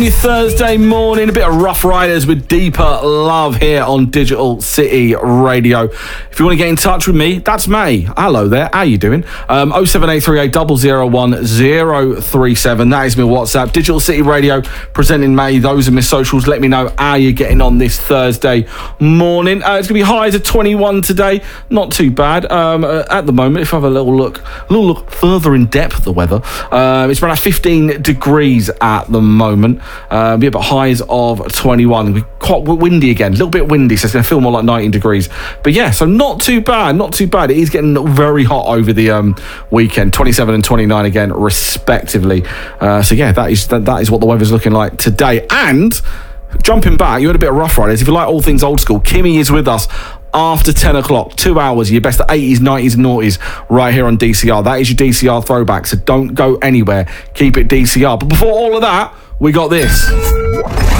Thursday morning, a bit of Rough Riders with Deeper Love here on Digital City Radio. If you want to get in touch with me, that's me. Hello there, how you doing? 07838 001 037. That is my WhatsApp. Digital City Radio presenting May. Those are my socials. Let me know how you're getting on this Thursday morning. It's going to be highs of 21 today. Not too bad. At the moment, if I have a little look further in depth at the weather, it's around 15 degrees at the moment. But highs of 21. We're quite windy again, a little bit windy, so it's going to feel more like 19 degrees. But yeah, so not too bad. It is getting very hot over the weekend, 27 and 29 again, respectively. So yeah, that is what the weather's looking like today. And jumping back, you had a bit of Rough Riders. If you like all things old school, Kimmy is with us after 10 o'clock, 2 hours, your best of 80s, 90s and noughties right here on DCR. That is your DCR throwback, so don't go anywhere. Keep it DCR. But before all of that, we got this.